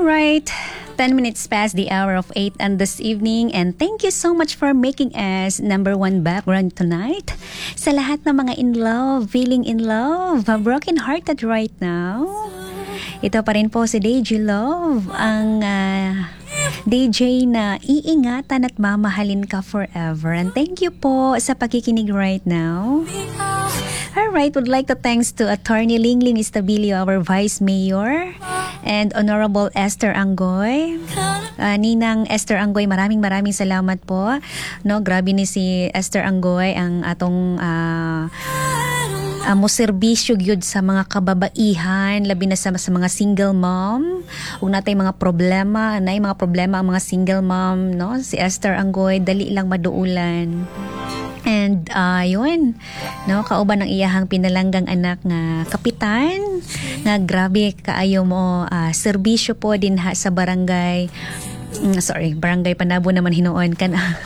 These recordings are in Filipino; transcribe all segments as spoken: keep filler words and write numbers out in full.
Alright, ten minutes past the hour of eight and this evening, and thank you so much for making us number one background tonight. Sa lahat ng mga in love, feeling in love, broken hearted right now. Ito pa rin po si D J Love, ang uh, D J na iingatan at mamahalin ka forever. And thank you po sa pakikinig right now. Alright, would like to thanks to Attorney Linglin Estabilio, our Vice Mayor, and Honorable Esther Anggoy. Uh, Ninang Esther Anggoy, maraming maraming salamat po. No, grabe ni si Esther Anggoy ang atong uh, uh, mo serbisyo gyud sa mga kababaihan, labi na sa, sa mga single mom. Ug natay mga problema, nay mga problema ang mga single mom, no? Si Esther Anggoy dali lang maduulan. And uh, yun, no, kauban ng iyahang pinalanggang anak nga kapitan, nga grabe kaayo mo uh, serbisyo po din ha sa barangay, mm, sorry, barangay Panabo naman hinuon ka na.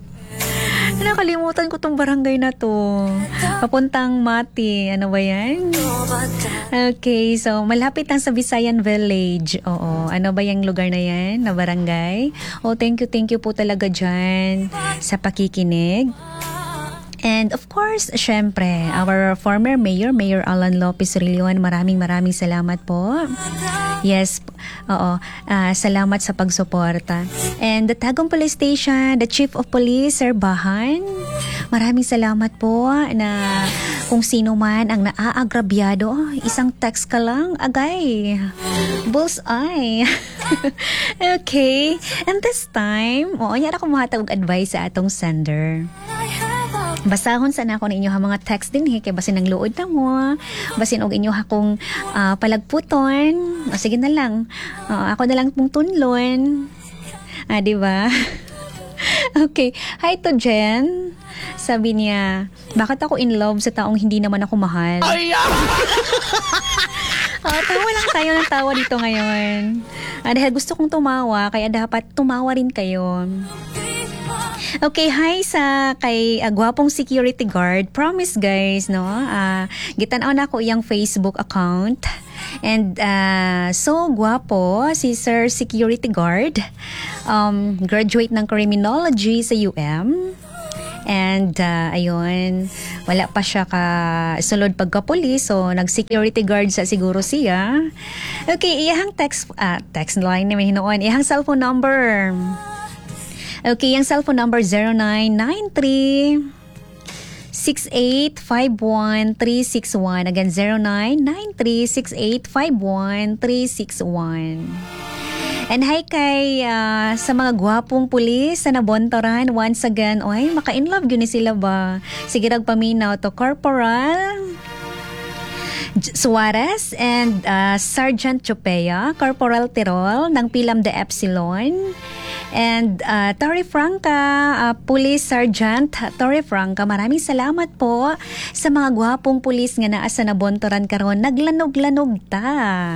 Nakalimutan ko tong barangay na to. Papuntang Mati, ano ba yan? Okay, so malapit lang sa Visayan Village. Oo, ano ba yung lugar na yan, na barangay? Oh, thank you, thank you po talaga dyan sa pakikinig. And of course, syempre, our former mayor, Mayor Alan Lopez Rillion, maraming maraming salamat po. Yes, oo, uh, salamat sa pagsuporta. And the Tagum Police Station, the Chief of Police, Sir Bahan, maraming salamat po na kung sino man ang naaagrabyado, isang text ka lang, agay, bullseye. Okay, and this time, oo, yan ako mahatag advice sa atong sender. Basahon sana ako ninyo ha mga text din he, kay basin ng luod na mo, basin og inyo hakong uh, palagputon, o, sige na lang, uh, ako na lang pong tunlon, ah, di ba? Okay, hi to Jen, sabi niya, bakit ako in love sa taong hindi naman ako mahal? Ay, oh, tawa lang tayo ng tawa dito ngayon. Ah, dahil gusto kong tumawa, kaya dapat tumawa rin kayo. Okay, hi sa kay uh, gwapong security guard. Promise guys, no? Uh, gitan-aw na ko iyang Facebook account. And uh, so gwapo si Sir Security Guard. Um, graduate ng criminology sa U M. And uh, ayun, wala pa siya ka sulod pagka-police, so nag-security guard sa siguro siya. Okay, iyang text uh, text line naman hinuon. Iyang cellphone number. Okay, yung cellphone number zero nine nine three six eight five one three six one. Again, zero nine nine three six eight five one three six one. And hi kay uh, sa mga gwapong pulis sa nabontoran once again. Oy, maka-inlove yun ni sila ba? Sige, nagpaminaw to Corporal Suarez and uh, Sergeant Chopea, Corporal Tirol ng Pilam de Epsilon. And uh, Torre Franca, uh, Police Sergeant Torre Franca, maraming salamat po sa mga gwapong pulis nga naa sa nabontoran karon. Naglanog-lanog ta.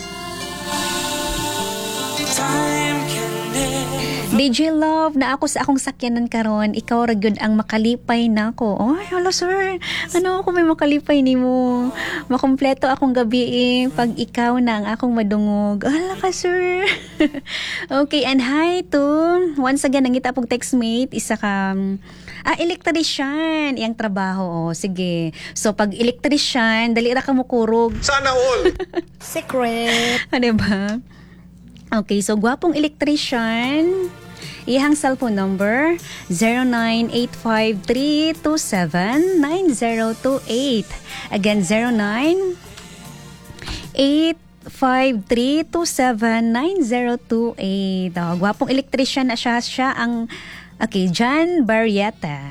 D J Love, na ako sa akong sakyanan karon, ikaw ra gyud ang makalipay nako. Oy, hello sir. Ano ako may makalipay nimo? Makompleto akong gabi eh, pag ikaw na ang akong madungog. Hala ka sir. Okay, and hi to once again ang kita pong textmate, isa ka ah, electrician, iyang trabaho. Oh, sige. So pag electrician, dali ra ka mo kurog. Sana all. Secret. Ano ba? Okay, so gwapong electrician. Ihang cellphone number zero nine eight five three two seven nine zero two eight. Again, zero nine eight five three two seven nine zero two eight. Oh, gwapong electrician na siya. Siya ang, okay, John Barrieta.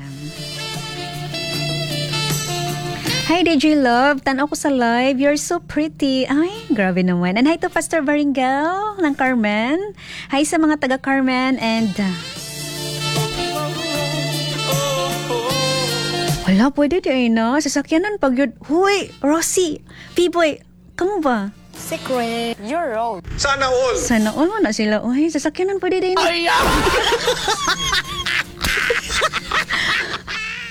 Hi D J Love, tanaw ko sa live. You're so pretty. Ay, grabe naman. And hi to Pastor Baringel ng Carmen. Hi sa mga taga Carmen and uh, wala, pwede di na. Sasakyanan pag yun. Huy, Rosie, P-boy, kamo ba? Secret. You're wrong. Sana all. Sana all mo na sila. Uy, sasakyanan pwede di na. Ay,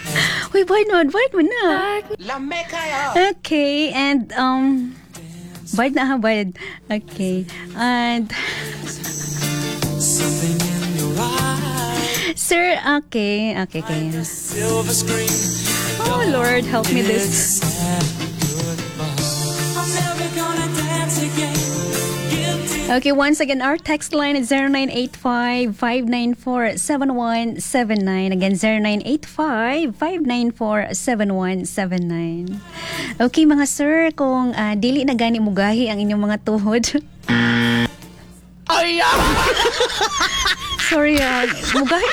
Uy, bite mo, bite mo na. Okay, and um, Bard na ha, Bard. Okay. And... Something in your eyes. Sir, okay. Okay, okay. Silver screen. Oh, Lord, help me this. I'm never gonna dance again. Guilty. Okay, once again, our text line is zero nine eight five, five nine four, seven one seven nine. Again, zero nine eight five, five nine four, seven one seven nine. Okay, mga sir, kung uh, dili na gani mugahi ang inyong mga tuhod. Ay, Sorry, ah, mugahi.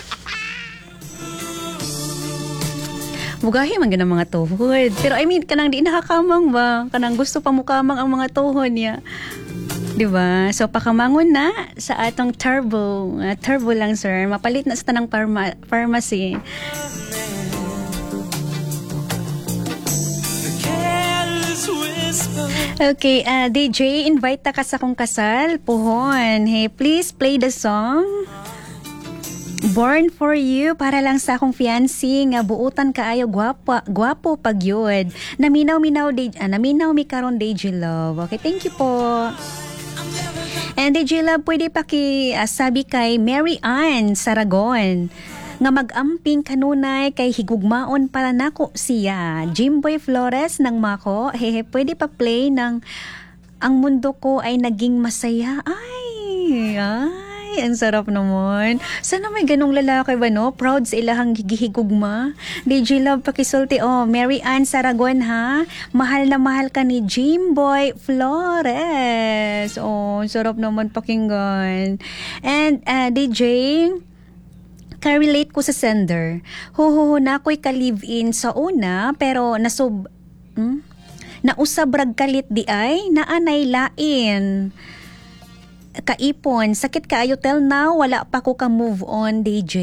Mugahi man ganang mga tuhod. Pero I mean, kanang di nakakamang ba? Kanang gusto pa mukamang ang mga tuhod niya. Diba? So, pakamangon na sa atong turbo. Uh, turbo lang, sir. Mapalit na sa tanang pharma- pharmacy. Okay, uh, D J, invite ta ka sa kong kasal. Puhon. Hey, please play the song Born for You para lang sa akong fiancé nga buutan kaayo gwapa gwapo pagyud. Naminaw-minaw day ah, naminaw mi karon D J Love. Okay, thank you po. And D J Love, pwede pa ki uh, sabi kay Mary Ann Saragon nga mag-amping kanunay kay higugmaon para nako siya. Jimboy Flores ng Mako. Hehe, pwede pa play ng Ang Mundo Ko Ay Naging Masaya. Ay, ay, ang sarap naman. Sana may ganong lalaki ba, no? Proud sa ilahang gihigugma. D J Love, pakisulti. Oh, Mary Ann Saragon, ha? Mahal na mahal ka ni Jimboy Flores. Oh, sarap naman pakinggan. And uh, D J, ka-relate ko sa sender. Huhuhu na ako'y ka-live-in sa una, pero nasub... Hmm? Nausabrag kalit di ay, naanay lain. Kaipon, sakit kaayo till now, wala pa ko ka-move on, D J.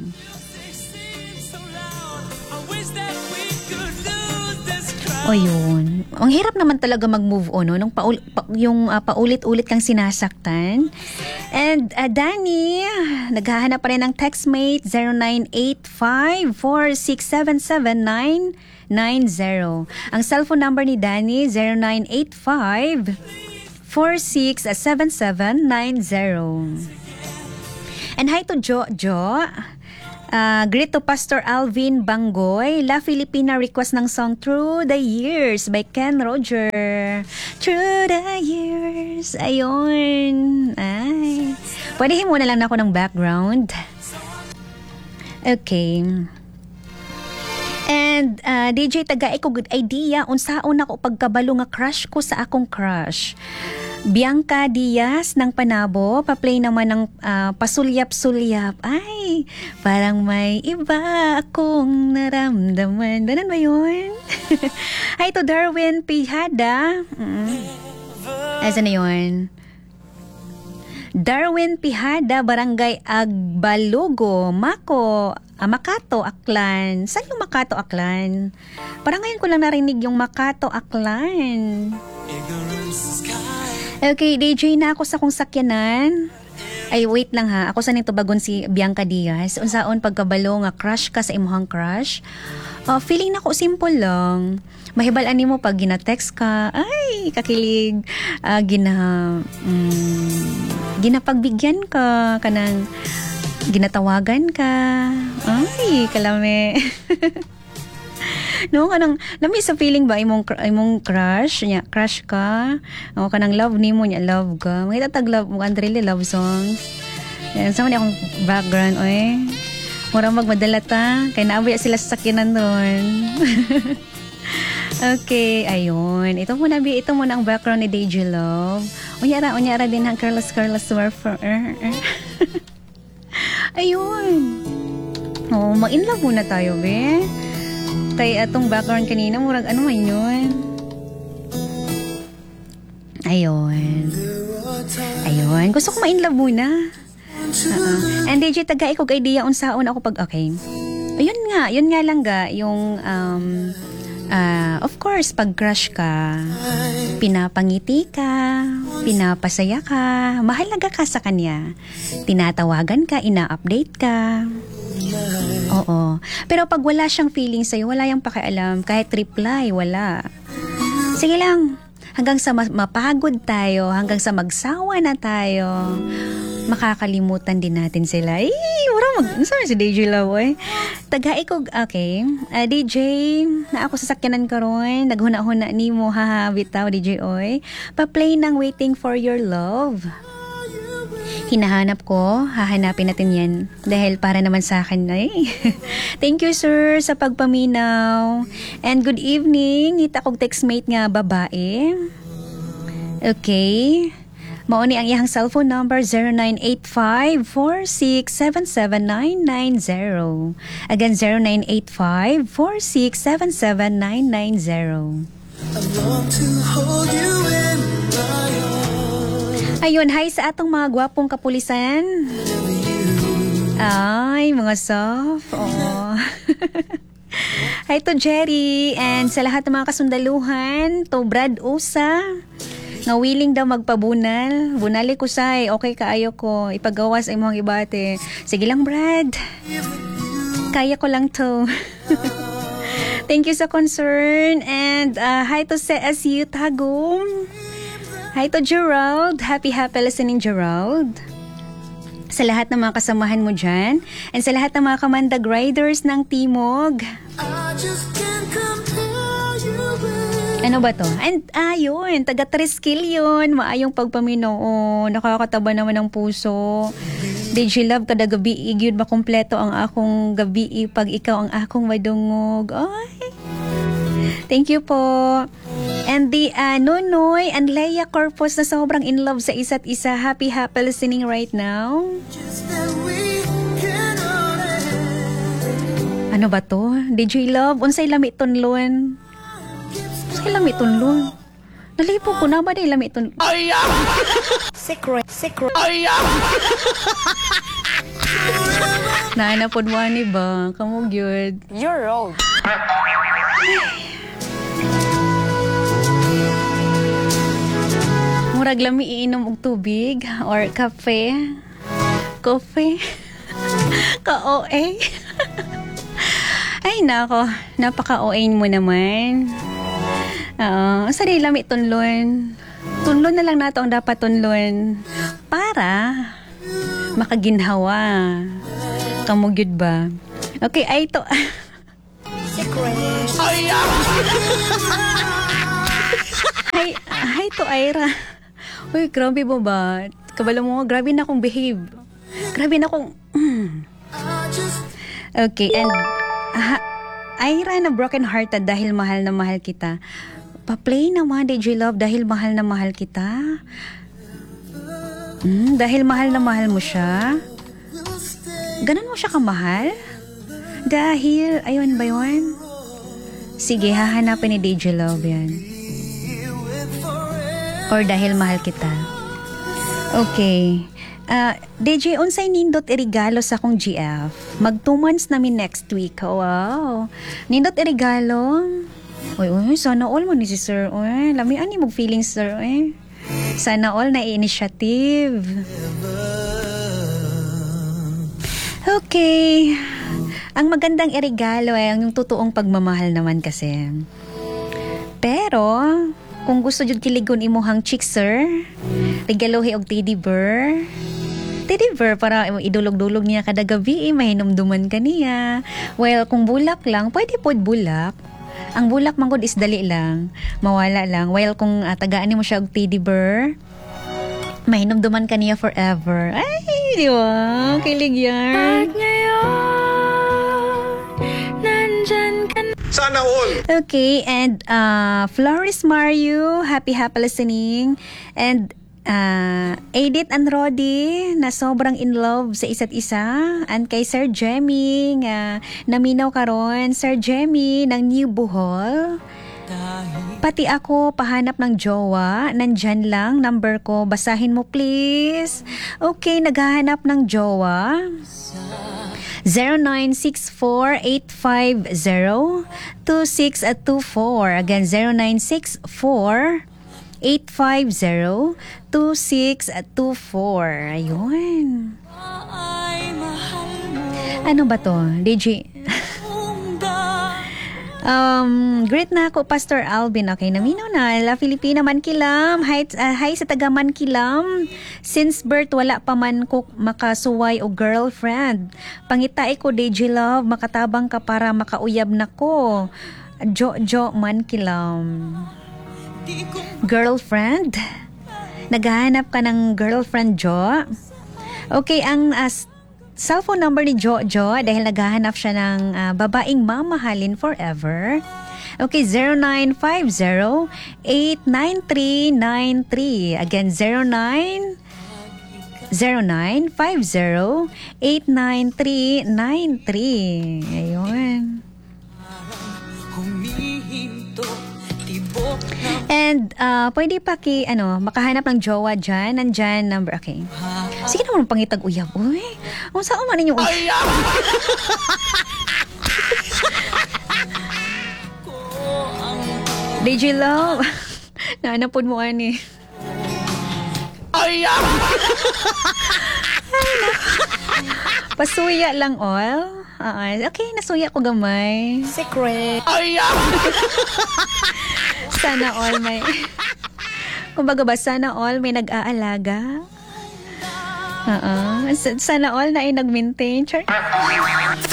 O yun. Ang hirap naman talaga mag-move on, no? Nung paul- pa- yung uh, paulit-ulit kang sinasaktan. And uh, Danny, naghahanap pa rin ng textmate zero nine eight five, four six seven seven, nine nine zero. Ang cellphone number ni Danny, zero nine eight five, four six seven seven nine zero. And hi to Jo Jo. Uh, greet to Pastor Alvin Bangoy. La Filipina request ng song Through the Years by Ken Roger. Through the Years. Ayun. Ay. Pwede mo na lang ako ng background. Okay. And uh, D J tagay ko good idea unsaon ako pagkabalo nga crush ko sa akong crush. Bianca Diaz ng Panabo, pa-play naman ng uh, pasulyap-sulyap. Ay, parang may iba akong naramdaman. Ganun ba yun? Hi to Darwin Pihada. Mm. Asa na yun? Darwin Pihada, Barangay Agbalugo, Mako, ah, Makato, Aklan. Saan yung Makato, Aklan? Parang ngayon ko lang narinig yung Makato, Aklan. Okay, D J na ako sa kong sakyanan. Ay, wait lang ha. Ako sa nito bagon si Bianca Diaz. Unsaon pagkabalo nga crush ka sa imuhang crush? Uh, feeling na ko simple lang. Mahibalan nimo pag gina-text ka. Ay, kakilig. Uh, gina... Um, ginapagbigyan ka. Kanang ginatawagan ka. Ay, kalame. No, kanang nami sa feeling ba imong imong crush nya crush ka o kanang love nimo nya love ka mga tatag love mo really love songs yan sa man akong background oy murang magmadala ta kay naabay sila sa sakyanan ron. Okay, ayun ito muna bi ito muna ang background ni D J Love. Unyara unyara din ang careless careless surfer. Ayun, oh ma-in love muna tayo be. Kay atong background kanina, murag ano man yun. Ayun. Ayun. Gusto ko ma-inlove muna. Uh-uh. And D J, taga ikog idea unsaon ako pag okay. Ayun nga, yun nga lang ga, yung, um, uh, of course, pag crush ka, pinapangiti ka, pinapasaya ka, mahalaga ka sa kanya. Tinatawagan ka, ina-update ka. Oo. Pero pag wala siyang feeling sa'yo, wala yung pakialam. Kahit reply, wala. Sige lang. hanggang sa ma- mapagod tayo, hanggang sa magsawa na tayo, makakalimutan din natin sila. Eh, wala mag... Sorry si D J Love, eh. Tagai ko, okay. Uh, D J, na ako sasakyanan karon, naghuna-huna ni mo, haha, bitaw, D J Oy. Pa-play ng Waiting for Your Love. Hinahanap ko, hahanapin natin yan. Dahil para naman sa akin, eh. Thank you, sir, sa pagpaminaw. And good evening, kita kong textmate nga babae. Okay. Mauni ang iyang cellphone number zero nine eight five, four six seven seven, nine nine zero. Again, zero nine eight five, four six seven seven, nine nine zero. I want to hold you in my arms. Ayun, hi sa atong mga gwapong kapulisan. Ay, mga soft. Oh. Hi to Jerry and sa lahat ng mga kasundaluhan, to Brad Osa. Nga willing daw magpabunal. Bunali ko say, okay kaayo ko. Ipagawas ay mga ibate. Sige lang, Brad. Kaya ko lang to. Thank you sa concern. And uh, hi to C S U Tagum. Hi to Gerald. Happy, happy listening, Gerald. Sa lahat ng mga kasamahan mo dyan. And sa lahat ng mga kamandag riders ng Timog. I just can't compare you with. Ano ba to? And ayun, taga Triskill yun. Maayong pagpaminoo. Nakakataba naman ng puso. D J Love, kada gabi yun makumpleto ang akong gabi pag ikaw ang akong madungog. Ay. Thank you po. And the uh, Nunoy and Leia Corpus na sobrang in love sa isa't isa. Happy, happy listening right now. Just that we can only. Ano ba to? D J Love, unsay lami tunlon? Unsay lami tunlon? Nalipo ko na ba day lami tunlon? Ay, ah! Secret, secret. Ay, ah! Naanapod mo ni ba? Kamog yun. You're old. Murag lami iinom og tubig or kape. Coffee. Ka-O A. Ay nako, napaka-O A mo naman. Oo, sa di lami tunlon. Tunlon na lang nato ang dapat tunlon para makaginhawa. Kamugyod ba? Okay, ay to. Ay, ah! Hi, hi to Ira. Uy, grabe mo ba? Kabalo mo, grabe na akong behave. Grabe na akong... Mm. Okay, and... Uh, Ira na broken hearted dahil mahal na mahal kita. Pa-play naman, D J Love, dahil mahal na mahal kita. Mm, dahil mahal na mahal mo siya. Ganun mo siya kamahal? Dahil, ayun ba yun? Sige, hahanapin ni D J Love yan. Or dahil mahal kita. Okay. Uh, D J, unsay nindot irigalo sa akong G F. Mag two months namin next week. Wow. Nindot irigalo. Uy, uy, sana all mo ni si Sir. Uy, lamian ni mong feelings, Sir. Uy. Sana all na initiative. Okay. Ang magandang irigalo ay ang yung totoong pagmamahal naman kasi. Pero... Kung gusto jud kiligon imuhang chick, sir, regalohi og teddy bear. Teddy bear para idulog-dulog niya kada gabi, eh, mahinumduman ka niya. Well, kung bulak lang, pwede pod bulak. Ang bulak mangod is dali lang, mawala lang. Well, kung uh, tagaan mo siya og teddy bear, mahinumduman ka niya forever. Ay, di ba? Kilig yan. At ngayon, nandyan ka na. Sana all! Okay, and uh, Flores Mario, happy happy listening. And uh, Edith and Roddy, na sobrang in love sa isa't isa. And kay Sir Jemmy, nga naminaw karon, Sir Jemmy ng New Bohol. Pati ako, pahanap ng jowa. Nandyan lang, number ko. Basahin mo please. Okay, naghahanap ng jowa. zero nine six four eight five zero two six two four. Again, zero nine six four eight five zero two six two four. Ayun. Ay, mahal mo. Ano ba to? D J? Um, great na ako, Pastor Alvin. Okay, namino na. La Filipina Mankilam. Hi, uh, hi sa taga Mankilam. Since birth, wala pa man ko makasuway o girlfriend. Pangitay ko, D J Love, makatabang ka para makauyab na ko. Jo, Jo Mankilam. Girlfriend? Naghahanap ka ng girlfriend, Jo? Okay, ang as cellphone number ni Jojo dahil naghahanap siya ng uh, babaeng mamahalin forever. Okay, zero nine five zero eight nine three nine three. Again, zero nine zero nine five zero eight nine three nine three. Ayun. And uh, pwede pa ki, ano, makahanap ng jowa dyan. Nandyan, number, okay. Sige naman pangitag uyab. Uy, kung saan man ninyo uyab? D J Love, naanapod mo ani. Ayam! Pasuya lang all. Uh, okay, nasuya ko gamay. Secret. Ayam! Sana all may... Kumbaga ba, sana all may nag-aalaga? Oo. Sana all na ay nag-maintain. Char-